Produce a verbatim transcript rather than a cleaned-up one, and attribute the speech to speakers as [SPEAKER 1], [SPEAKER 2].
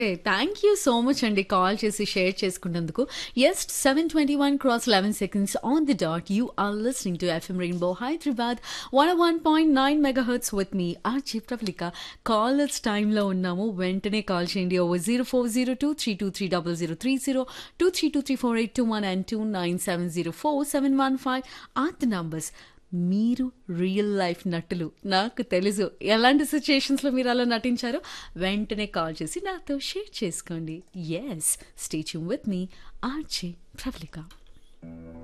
[SPEAKER 1] Thank you so much అండి call చేసి share చేసుకున్నందుకు. S seven twenty one cross eleven seconds on the dot you are listening to FM rainbow Hyderabad one one point nine mega hurts with me RJ Pravalika. Callers టైంలో ఉన్నాము, వెంటనే call చేయండి. Over zero four zero two three two three double zero three zero two three two three four eight two one and two nine seven zero four seven one five are the numbers. మీరు real life నటులు, నాకు తెలుసు ఎలాంటి సిచ్యుయేషన్స్లో మీరు అలా నటించారో. వెంటనే call చేసి నాతో షేర్ చేసుకోండి. Yes, stay tune with me RJ Pravalika.